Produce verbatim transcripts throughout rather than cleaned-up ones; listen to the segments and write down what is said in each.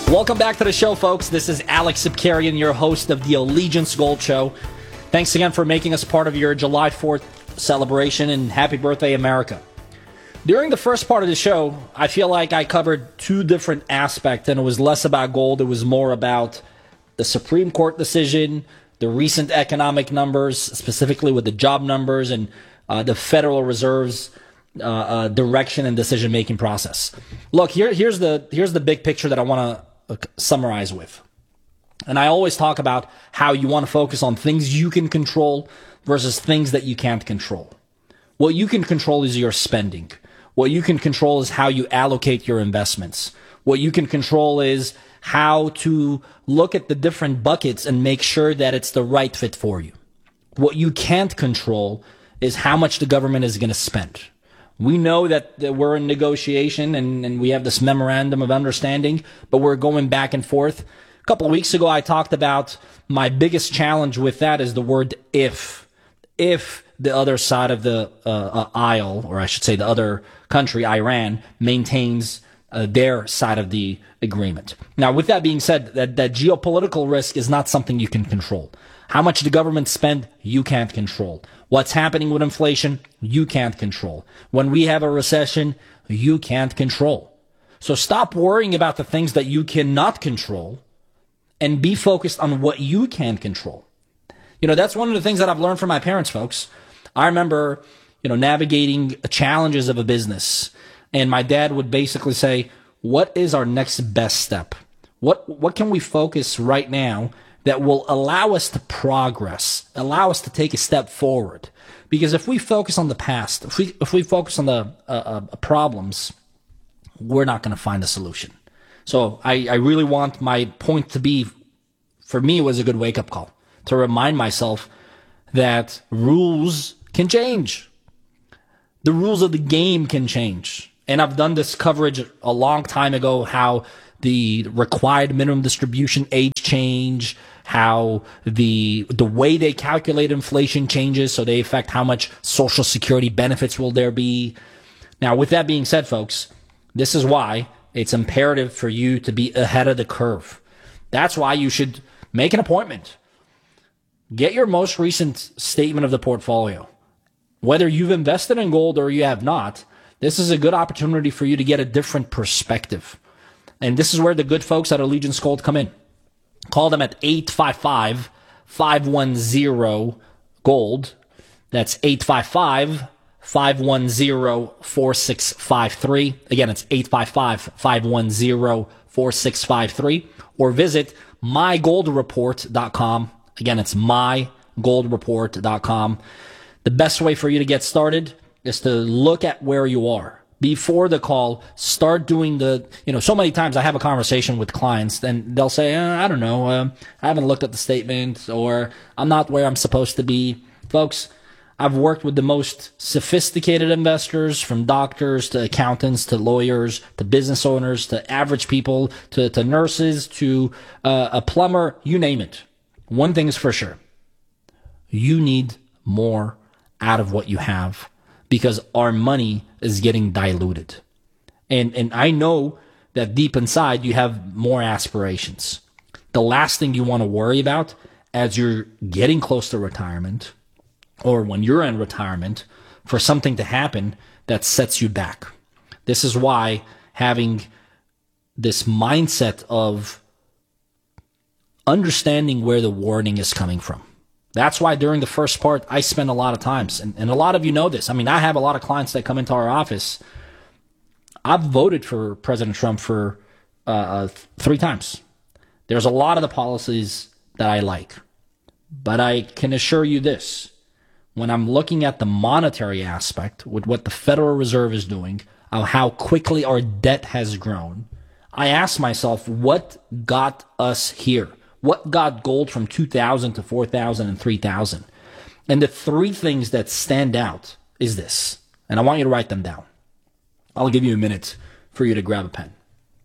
Welcome back to the show, folks. This is Alex Sibkarian, your host of the Allegiance Gold Show. Thanks again for making us part of your July fourth celebration, and happy birthday, America. During the first part of the show, I feel like I covered two different aspects, and it was less about gold. It was more about the Supreme Court decision, the recent economic numbers, specifically with the job numbers, and uh, the Federal Reserve's uh, uh, direction and decision-making process. Look, here, here's the here's the big picture that I want to summarize with. And I always talk about how you want to focus on things you can control versus things that you can't control. What you can control is your spending. What you can control is how you allocate your investments. What you can control is how to look at the different buckets and make sure that it's the right fit for you. What you can't control is how much the government is going to spend. We know that, that we're in negotiation and, and we have this memorandum of understanding, but we're going back and forth. A couple of weeks ago, I talked about my biggest challenge with that is the word if. If the other side of the uh, uh, aisle, or I should say the other country, Iran, maintains uh, their side of the agreement. Now, with that being said, that, that geopolitical risk is not something you can control. How much the government spend, you can't control. What's happening with inflation, you can't control. When we have a recession, you can't control. So stop worrying about the things that you cannot control and be focused on what you can control. You know, that's one of the things that I've learned from my parents, folks. I remember, you know, navigating challenges of a business, and my dad would basically say, what is our next best step? What, what can we focus right now that will allow us to progress, allow us to take a step forward? Because if we focus on the past, if we if we focus on the uh, uh, problems, we're not going to find a solution. So I, I really want my point to be, for me, it was a good wake-up call to remind myself that rules can change. The rules of the game can change. And I've done this coverage a long time ago, how the required minimum distribution age change, how the the way they calculate inflation changes, so they affect how much Social Security benefits will there be. Now, with that being said, folks, this is why it's imperative for you to be ahead of the curve. That's why you should make an appointment. Get your most recent statement of the portfolio. Whether you've invested in gold or you have not, this is a good opportunity for you to get a different perspective. And this is where the good folks at Allegiance Gold come in. Call them at eight five five, five one zero, GOLD. That's eight five five, five one zero, four six five three. Again, it's eight five five, five one zero, four six five three. Or visit my gold report dot com. Again, it's my gold report dot com. The best way for you to get started is to look at where you are. Before the call, start doing the, you know, so many times I have a conversation with clients and they'll say, uh, I don't know, uh, I haven't looked at the statement, or I'm not where I'm supposed to be. Folks, I've worked with the most sophisticated investors, from doctors to accountants to lawyers to business owners to average people to, to nurses to uh, a plumber, you name it. One thing is for sure. You need more out of what you have, because our money is getting diluted. And and I know that deep inside you have more aspirations. The last thing you want to worry about as you're getting close to retirement, or when you're in retirement, for something to happen that sets you back. This is why having this mindset of understanding where the warning is coming from. That's why during the first part, I spend a lot of times, and, and a lot of you know this. I mean, I have a lot of clients that come into our office. I've voted for President Trump for uh, uh, three times. There's a lot of the policies that I like, but I can assure you this. When I'm looking at the monetary aspect with what the Federal Reserve is doing, uh, how quickly our debt has grown, I ask myself, what got us here? What got gold from two thousand to four thousand and three thousand? And the three things that stand out is this. And I want you to write them down. I'll give you a minute for you to grab a pen.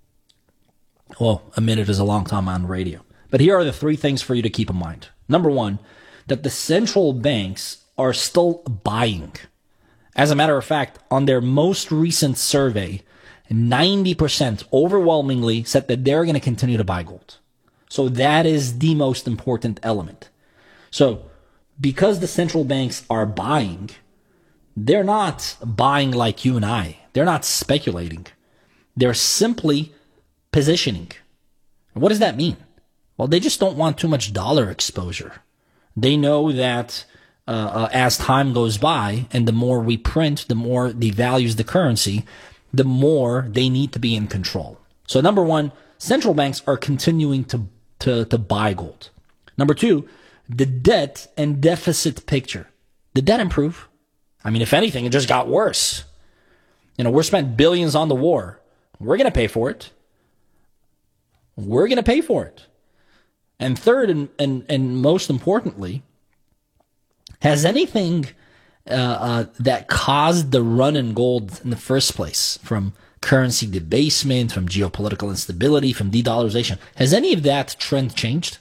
Well, a minute is a long time on radio. But here are the three things for you to keep in mind. Number one, that the central banks are still buying. As a matter of fact, on their most recent survey, ninety percent overwhelmingly said that they're going to continue to buy gold. So that is the most important element. So because the central banks are buying, they're not buying like you and I. They're not speculating. They're simply positioning. What does that mean? Well, they just don't want too much dollar exposure. They know that uh, uh, as time goes by and the more we print, the more devalues the currency, the more they need to be in control. So number one, central banks are continuing to, to, to buy gold. Number two, the debt and deficit picture. Did that improve? I mean, if anything, it just got worse. You know, we're spent billions on the war. We're going to pay for it. We're going to pay for it. And third, and, and, and most importantly, has anything uh, uh, that caused the run in gold in the first place, from currency debasement, from geopolitical instability, from de-dollarization, has any of that trend changed?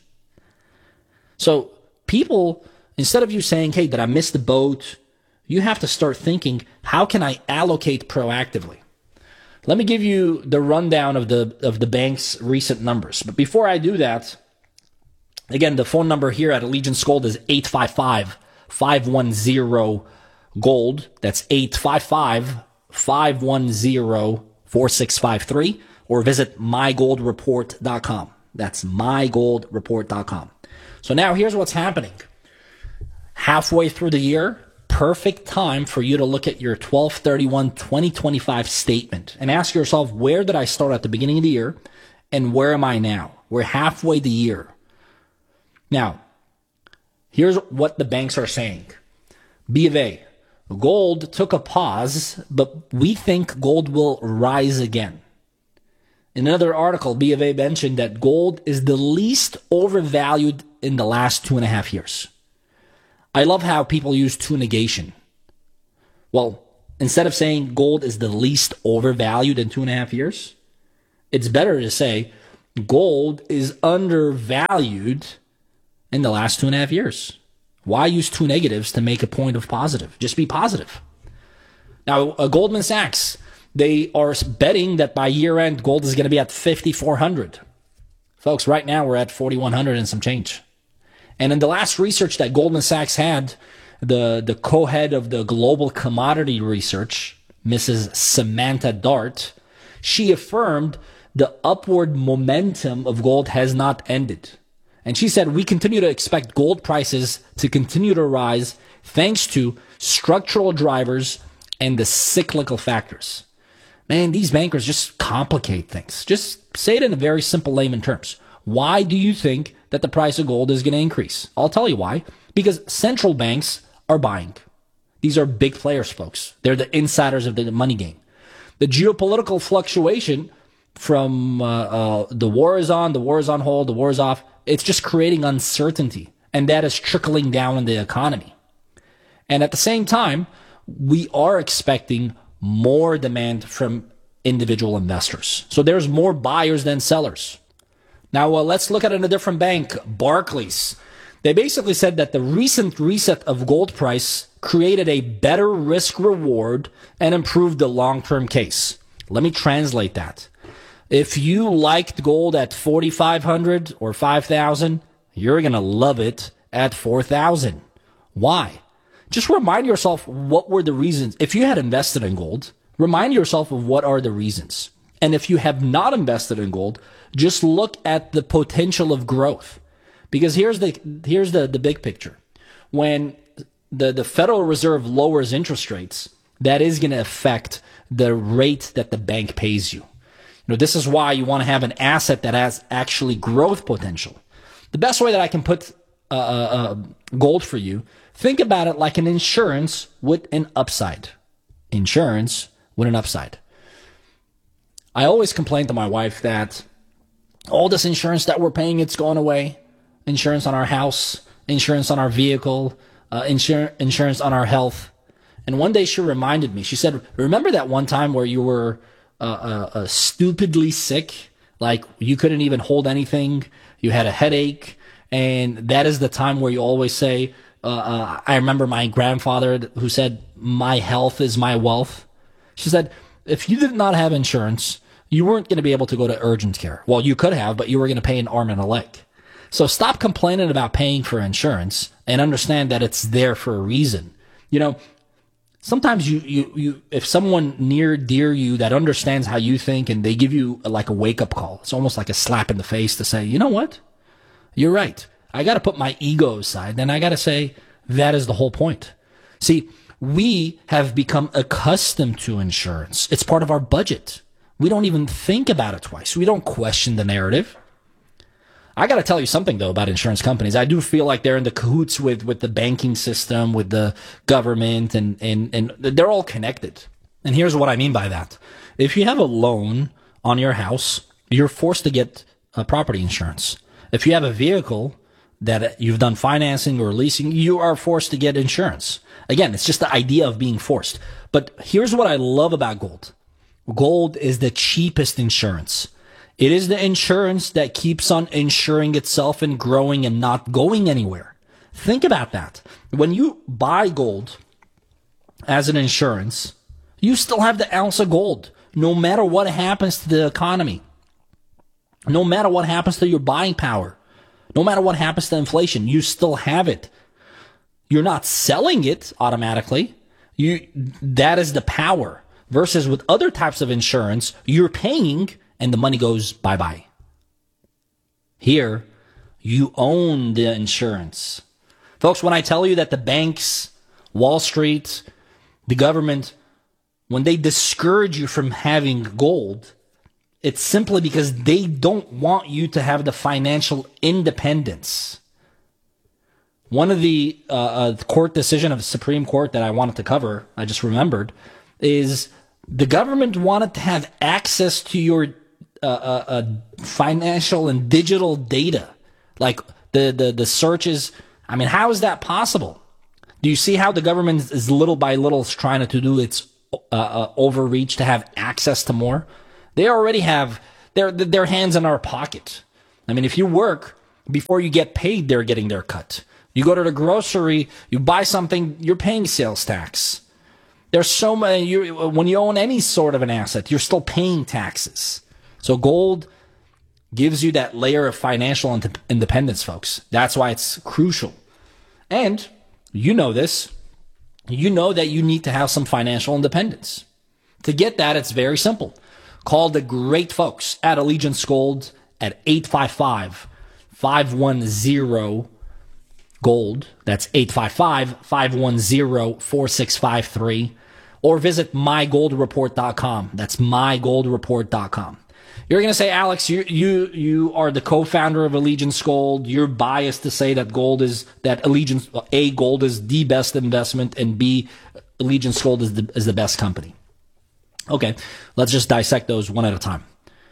So people, instead of you saying, hey, did I miss the boat? You have to start thinking, how can I allocate proactively? Let me give you the rundown of the of the bank's recent numbers. But before I do that, again, the phone number here at Allegiance Gold is eight five five, five one zero, GOLD. That's eight five five, five one zero, four six five three. Or visit my gold report dot com. That's my gold report dot com. So now here's what's happening. Halfway through the year, perfect time for you to look at your twelve thirty-one twenty twenty-five statement and ask yourself, where did I start at the beginning of the year and where am I now? We're halfway the year. Now, here's what the banks are saying. B of A, gold took a pause, but we think gold will rise again. In another article, B of A mentioned that gold is the least overvalued in the last two and a half years. I love how people use to negation. Well, instead of saying gold is the least overvalued in two and a half years, it's better to say gold is undervalued in the last two and a half years. Why use two negatives to make a point of positive? Just be positive. Now, uh, Goldman Sachs, they are betting that by year end, gold is going to be at fifty-four hundred. Folks, right now we're at forty-one hundred and some change. And in the last research that Goldman Sachs had, the, the co-head of the global commodity research, Missus Samantha Dart, she affirmed the upward momentum of gold has not ended. And she said, we continue to expect gold prices to continue to rise thanks to structural drivers and the cyclical factors. Man, these bankers just complicate things. Just say it in a very simple layman terms. Why do you think that the price of gold is going to increase? I'll tell you why. Because central banks are buying. These are big players, folks. They're the insiders of the money game. The geopolitical fluctuation from uh, uh, the war is on, the war is on hold, the war is off, it's just creating uncertainty. And that is trickling down in the economy. And at the same time, we are expecting more demand from individual investors. So there's more buyers than sellers. Now, uh, let's look at a different bank, Barclays. They basically said that the recent reset of gold price created a better risk reward and improved the long-term case. Let me translate that. If you liked gold at forty-five hundred or five thousand, you're going to love it at four thousand. Why? Just remind yourself what were the reasons. If you had invested in gold, remind yourself of what are the reasons. And if you have not invested in gold, just look at the potential of growth. Because here's the here's the, the big picture. When the, the Federal Reserve lowers interest rates, that is going to affect the rate that the bank pays you. You know, this is why you want to have an asset that has actually growth potential. The best way that I can put uh, uh, gold for you, think about it like an insurance with an upside. Insurance with an upside. I always complain to my wife that all this insurance that we're paying, it's going away. Insurance on our house, insurance on our vehicle, uh, insur- insurance on our health. And one day she reminded me, she said, remember that one time where you were uh, uh, uh, stupidly sick? Like you couldn't even hold anything. You had a headache. And that is the time where you always say, uh, uh, I remember my grandfather who said, my health is my wealth. She said, if you did not have insurance, you weren't going to be able to go to urgent care. Well, you could have, but you were going to pay an arm and a leg. So stop complaining about paying for insurance and understand that it's there for a reason. You know, sometimes you, you, you, if someone near, dear you that understands how you think and they give you like a wake up call, it's almost like a slap in the face to say, you know what? You're right. I got to put my ego aside. And I got to say that is the whole point. See, we have become accustomed to insurance. It's part of our budget. We don't even think about it twice. We don't question the narrative. I got to tell you something, though, about insurance companies. I do feel like they're in the cahoots with, with the banking system, with the government, and, and, and they're all connected. And here's what I mean by that. If you have a loan on your house, you're forced to get uh, property insurance. If you have a vehicle that you've done financing or leasing, you are forced to get insurance. Again, it's just the idea of being forced. But here's what I love about gold. Gold is the cheapest insurance. It is the insurance that keeps on insuring itself and growing and not going anywhere. Think about that. When you buy gold as an insurance, you still have the ounce of gold, no matter what happens to the economy, no matter what happens to your buying power, no matter what happens to inflation, you still have it. You're not selling it automatically. You, that is the power. Versus with other types of insurance, you're paying and the money goes bye-bye. Here, you own the insurance. Folks, when I tell you that the banks, Wall Street, the government, when they discourage you from having gold, it's simply because they don't want you to have the financial independence. One of the uh, uh, court decision of the Supreme Court that I wanted to cover, I just remembered, is the government wanted to have access to your uh, uh, uh, financial and digital data, like the, the, the searches. I mean, how is that possible? Do you see how the government is little by little trying to do its uh, uh, overreach to have access to more? They already have their their hands in our pocket. I mean, if you work, before you get paid, they're getting their cut. You go to the grocery, you buy something, you're paying sales tax. There's so many, you, when you own any sort of an asset, you're still paying taxes. So gold gives you that layer of financial ind- independence, folks. That's why it's crucial. And you know this. You know that you need to have some financial independence. To get that, it's very simple. Call the great folks at Allegiance Gold at eight five five, five one zero, GOLD. That's eight five five, five one zero, four six five three. Or visit my gold report dot com. That's my gold report dot com. You're going to say, Alex, you you you are the co-founder of Allegiance Gold. You're biased to say that gold is that Allegiance A gold is the best investment and B Allegiance Gold is the is the best company. Okay, let's just dissect those one at a time.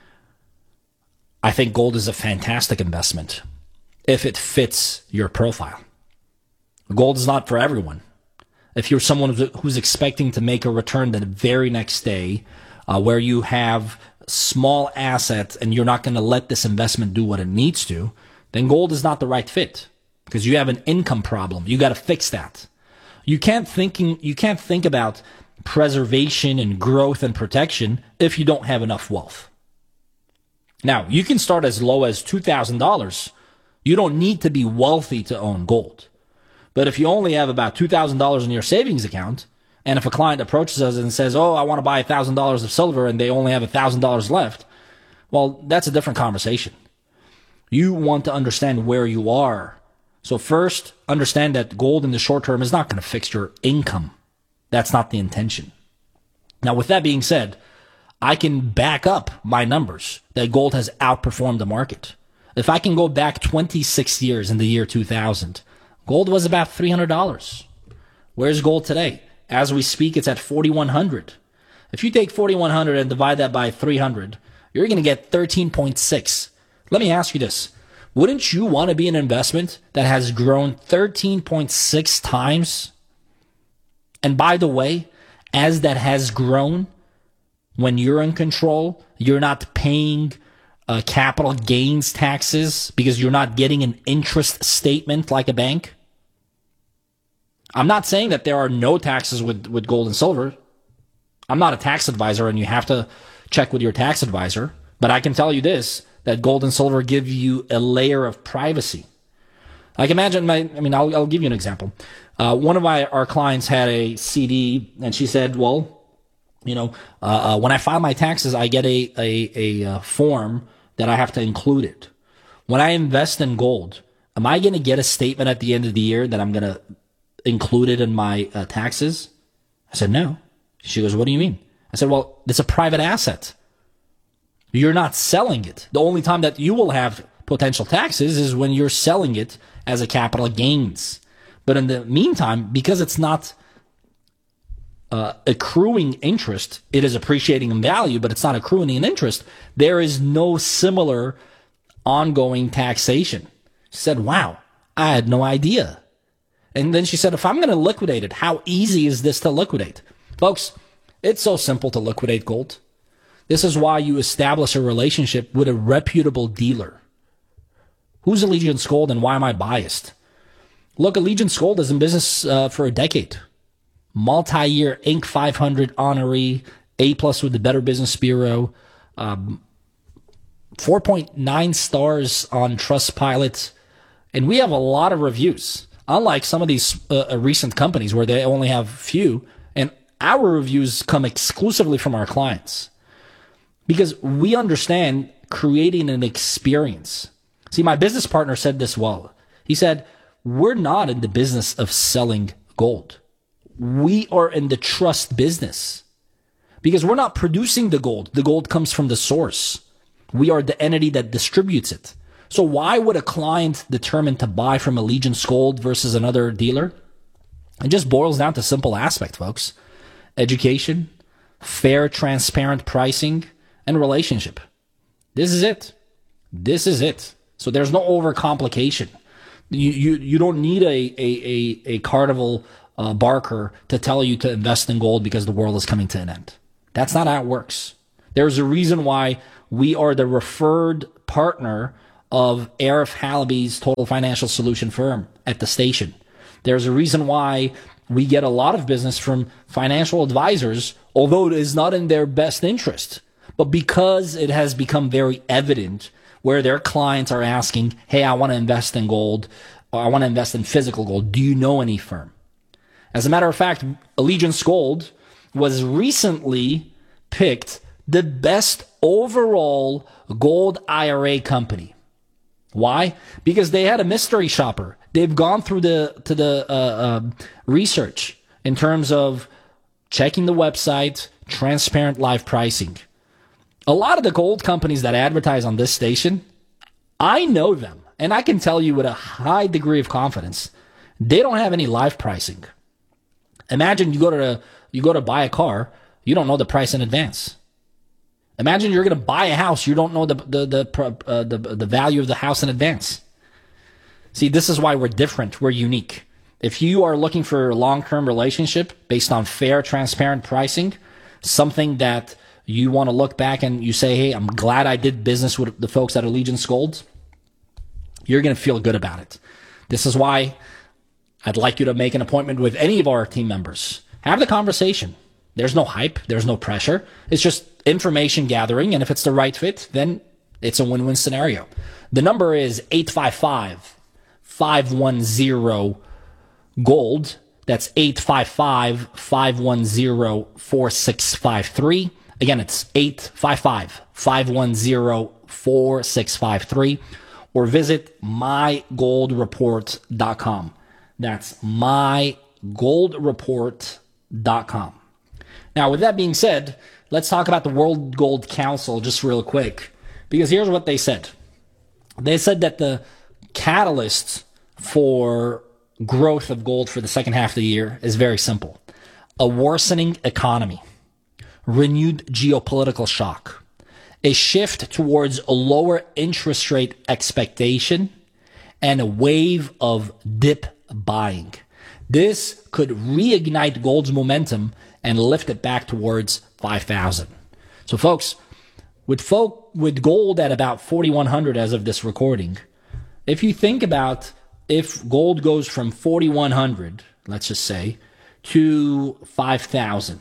I think gold is a fantastic investment if it fits your profile. Gold is not for everyone. If you're someone who's expecting to make a return the very next day, uh, where you have small assets and you're not going to let this investment do what it needs to, then gold is not the right fit because you have an income problem. You got to fix that. You can't thinking you can't think about preservation and growth and protection if you don't have enough wealth. Now, you can start as low as two thousand dollars. You don't need to be wealthy to own gold. But if you only have about two thousand dollars in your savings account, and if a client approaches us and says, oh, I want to buy one thousand dollars of silver, and they only have one thousand dollars left, well, that's a different conversation. You want to understand where you are. So first, understand that gold in the short term is not going to fix your income. That's not the intention. Now, with that being said, I can back up my numbers that gold has outperformed the market. If I can go back twenty-six years in the year two thousand, gold was about three hundred dollars. Where's gold today? As we speak, it's at forty-one hundred dollars. If you take forty-one hundred dollars and divide that by three hundred, you're going to get thirteen point six. Let me ask you this. Wouldn't you want to be an investment that has grown thirteen point six times? And by the way, as that has grown, when you're in control, you're not paying uh, capital gains taxes because you're not getting an interest statement like a bank. I'm not saying that there are no taxes with, with gold and silver. I'm not a tax advisor, and you have to check with your tax advisor, but I can tell you this, that gold and silver give you a layer of privacy. Like imagine my, I mean, I'll, I'll give you an example. Uh, one of my, our clients had a C D, and she said, well, you know, uh, uh, when I file my taxes, I get a, a, a, a form that I have to include it. When I invest in gold, am I going to get a statement at the end of the year that I'm going to include it in my uh, taxes? I said, no. She goes, what do you mean? I said, well, it's a private asset. You're not selling it. The only time that you will have potential taxes is when you're selling it as a capital gains. But in the meantime, because it's not uh, accruing interest, it is appreciating in value, but it's not accruing in interest, there is no similar ongoing taxation. She said, wow, I had no idea. And then she said, if I'm going to liquidate it, how easy is this to liquidate? Folks, it's so simple to liquidate gold. This is why you establish a relationship with a reputable dealer. Who's Allegiance Gold and why am I biased? Look, Allegiance Gold is in business uh, for a decade. Multi-year Inc five hundred honoree, A plus with the Better Business Bureau, um, four point nine stars on Trustpilot, and we have a lot of reviews. Unlike some of these uh, recent companies where they only have few, and our reviews come exclusively from our clients. Because we understand creating an experience. See, my business partner said this well. He said, we're not in the business of selling gold. We are in the trust business. Because we're not producing the gold. The gold comes from the source. We are the entity that distributes it. So why would a client determine to buy from Allegiance Gold versus another dealer? It just boils down to simple aspect, folks. Education, fair, transparent pricing, and relationship. This is it. This is it. So there's no overcomplication. You you you don't need a a a, a carnival uh, barker to tell you to invest in gold because the world is coming to an end. That's not how it works. There's a reason why we are the referred partner of Arif Halaby's Total Financial Solution firm at the station. There's a reason why we get a lot of business from financial advisors, although it is not in their best interest. But because it has become very evident where their clients are asking, hey, I want to invest in gold, or I want to invest in physical gold. Do you know any firm? As a matter of fact, Allegiance Gold was recently picked the best overall gold I R A company. Why? Because they had a mystery shopper. They've gone through the to the uh, uh, research in terms of checking the website, transparent live pricing. A lot of the gold companies that advertise on this station, I know them, and I can tell you with a high degree of confidence, they don't have any live pricing. Imagine you go to you go to buy a car, you don't know the price in advance. Imagine you're going to buy a house, you don't know the the the, uh, the the value of the house in advance. See, this is why we're different. We're unique. If you are looking for a long-term relationship based on fair, transparent pricing, something that you want to look back and you say, hey, I'm glad I did business with the folks at Allegiance Gold, you're going to feel good about it. This is why I'd like you to make an appointment with any of our team members. Have the conversation. There's no hype. There's no pressure. It's just information gathering. And if it's the right fit, then it's a win-win scenario. The number is eight five five, five one zero, GOLD. That's eight five five, five one zero, four six five three. Again, it's eight five five, five one zero, four six five three. Or visit my gold report dot com. That's my gold report dot com. Now, with that being said, let's talk about the World Gold Council just real quick. Because here's what they said. They said that the catalyst for growth of gold for the second half of the year is very simple. A worsening economy, renewed geopolitical shock, a shift towards a lower interest rate expectation, and a wave of dip buying. This could reignite gold's momentum and lift it back towards five thousand. So folks, with folk with gold at about forty-one hundred as of this recording, if you think about if gold goes from forty-one hundred, let's just say, to five thousand,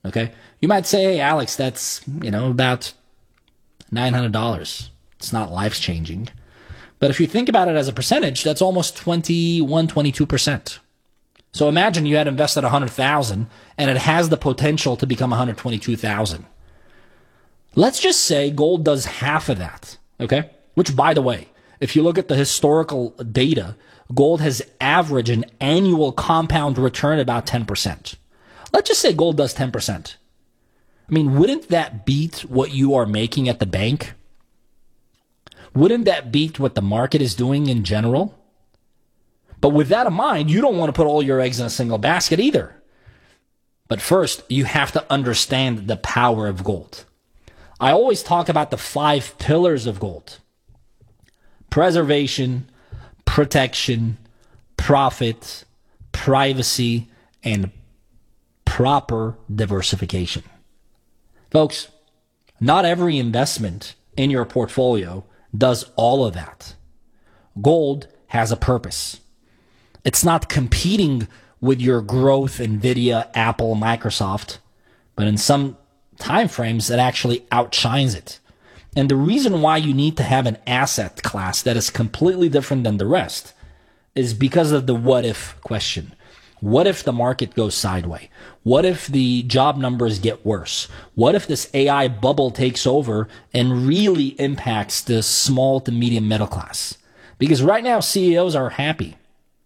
Okay? You might say, hey, Alex, that's, you know, about nine hundred dollars. It's not life-changing. But if you think about it as a percentage, that's almost twenty-one, twenty-two percent. So imagine you had invested one hundred thousand dollars and it has the potential to become one hundred twenty-two thousand dollars. Let's just say gold does half of that, okay? Which, by the way, if you look at the historical data, gold has averaged an annual compound return about ten percent. Let's just say gold does ten percent. I mean, wouldn't that beat what you are making at the bank? Wouldn't that beat what the market is doing in general? But with that in mind, you don't want to put all your eggs in a single basket either. But first, you have to understand the power of gold. I always talk about the five pillars of gold: preservation, protection, profit, privacy, and proper diversification. Folks, not every investment in your portfolio does all of that. Gold has a purpose. It's not competing with your growth, Nvidia, Apple, Microsoft, but in some time frames, it actually outshines it. And the reason why you need to have an asset class that is completely different than the rest is because of the what if question. What if the market goes sideways? What if the job numbers get worse? What if this A I bubble takes over and really impacts the small to medium middle class? Because right now, C E Os are happy.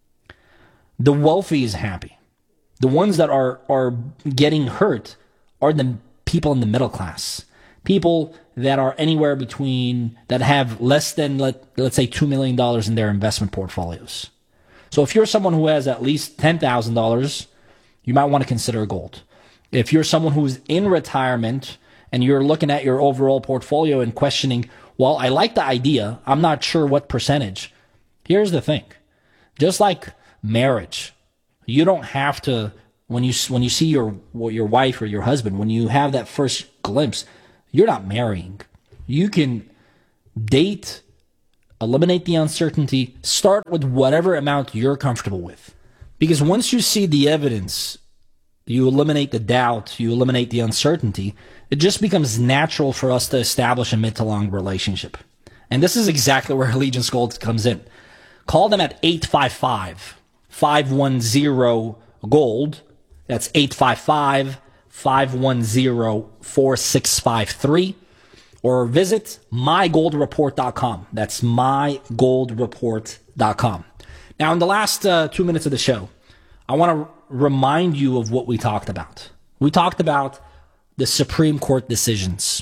The wealthy is happy. The ones that are, are getting hurt are the people in the middle class. People that are anywhere between, that have less than, let, let's say, two million dollars in their investment portfolios. So if you're someone who has at least ten thousand dollars, you might want to consider gold. If you're someone who's in retirement and you're looking at your overall portfolio and questioning, well, I like the idea, I'm not sure what percentage. Here's the thing. Just like marriage, you don't have to, when you when you see your your wife or your husband, when you have that first glimpse, you're not marrying. You can date, eliminate the uncertainty, start with whatever amount you're comfortable with. Because once you see the evidence, you eliminate the doubt, you eliminate the uncertainty, it just becomes natural for us to establish a mid to long relationship. And this is exactly where Allegiance Gold comes in. Call them at eight five five, five one zero, GOLD. That's eight five five, five one zero, four six five three. Or visit my gold report dot com. That's my gold report dot com. Now, in the last uh, two minutes of the show, I want to remind you of what we talked about. We talked about the Supreme Court decisions,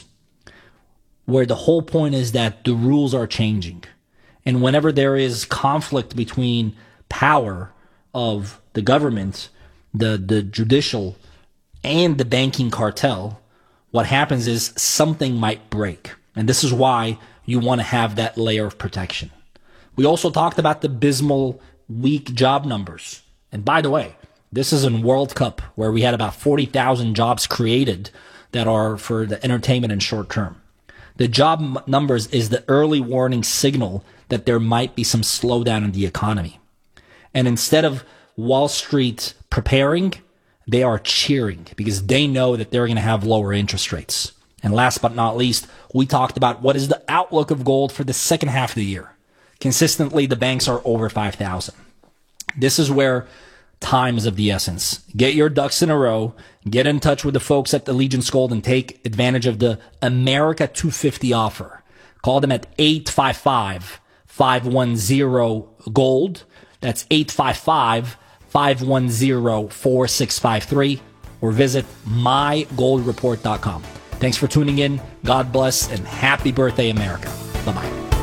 where the whole point is that the rules are changing. And whenever there is conflict between power of the government, the, the judicial, and the banking cartel, what happens is something might break. And this is why you want to have that layer of protection. We also talked about the abysmal weak job numbers. And by the way, this is in World Cup, where we had about forty thousand jobs created that are for the entertainment and short term. The job m- numbers is the early warning signal that there might be some slowdown in the economy. And instead of Wall Street preparing, they are cheering because they know that they're going to have lower interest rates. And last but not least, we talked about what is the outlook of gold for the second half of the year. Consistently, the banks are over five thousand. This is where time is of the essence. Get your ducks in a row. Get in touch with the folks at Allegiance Gold and take advantage of the America two fifty offer. Call them at eight five five, five one zero, GOLD. That's eight five five, five one zero, four six five three. Or visit my gold report dot com. Thanks for tuning in. God bless and happy birthday, America.